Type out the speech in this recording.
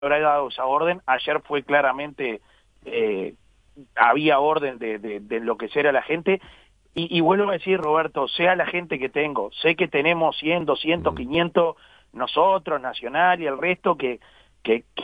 habrá dado esa orden. Ayer fue claramente, había orden de enloquecer a la gente. Y vuelvo a decir, Roberto, sea la gente que tengo, sé que tenemos 100, 200, 500, nosotros, Nacional y el resto, que